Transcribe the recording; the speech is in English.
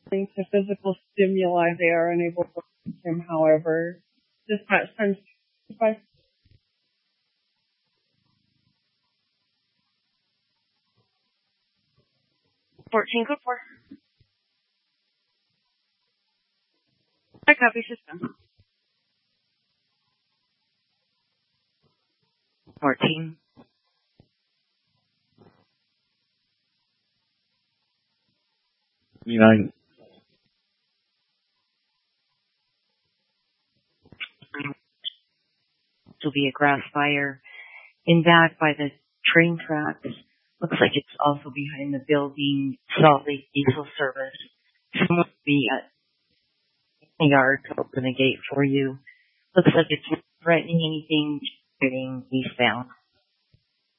Linked to physical stimuli, they are unable to reach him, however. Dispatch times 5. 14 code 4. I copy system. 14. Nine. Will be a grass fire in back by the train tracks. Looks like it's also behind the building, Salt Lake Diesel Service. Someone will be at the yard to open the gate for you. Looks like it's not threatening anything, getting eastbound.